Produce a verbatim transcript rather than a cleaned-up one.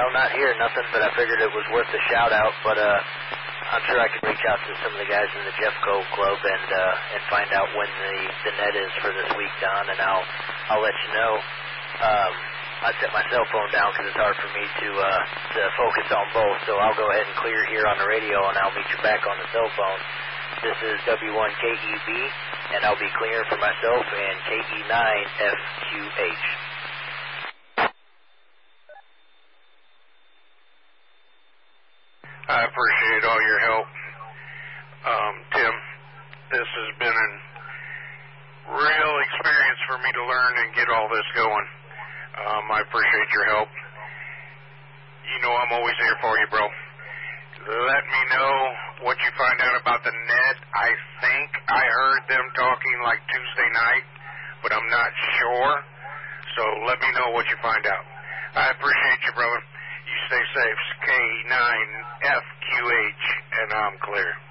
no, not here, nothing, but I figured it was worth a shout-out, but uh, I'm sure I could reach out to some of the guys in the Jeffco Club and uh, and find out when the, the net is for this week, Don, and I'll, I'll let you know. Um, I set my cell phone down because it's hard for me to, uh, to focus on both, so I'll go ahead and clear here on the radio, and I'll meet you back on the cell phone. This is W one K E B, and I'll be clearing for myself and K E nine F Q H. I appreciate all your help. Um, Tim, this has been a real experience for me to learn and get all this going. Um, I appreciate your help. You know I'm always there for you, bro. Let me know what you find out about the net. I think I heard them talking like Tuesday night, but I'm not sure. So let me know what you find out. I appreciate you, brother. You stay safe. K nine F Q H, and I'm clear.